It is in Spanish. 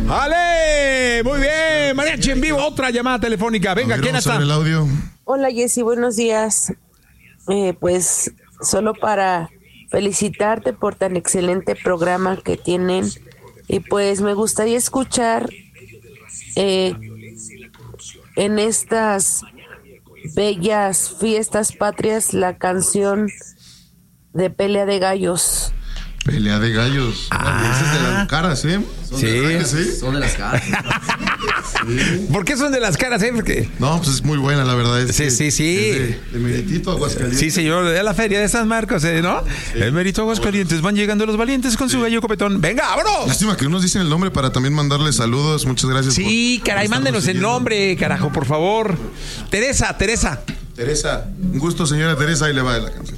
¡Ale! Muy bien, mariachi en vivo, otra llamada telefónica. Venga, ¿quién está? El audio. Hola Jessy, buenos días. Pues solo para felicitarte por tan excelente programa que tienen y pues me gustaría escuchar en estas bellas fiestas patrias la canción de Pelea de Gallos. Pelea de gallos. Ese es de las caras, ¿eh? Son de las caras. Sí. ¿Por qué son de las caras, Porque... No, pues es muy buena, la verdad. Sí. Es de Meritito, Aguascalientes. Sí, señor, de la feria de San Marcos, ¿no? Sí. El Mérito Aguascalientes. Van llegando los valientes con su gallo copetón. ¡Venga, vámonos! Lástima que unos dicen el nombre para también mandarles saludos. Muchas gracias. Sí, caray, mándenos el nombre, carajo, por favor. Teresa. Un gusto, señora Teresa. Ahí le va la canción.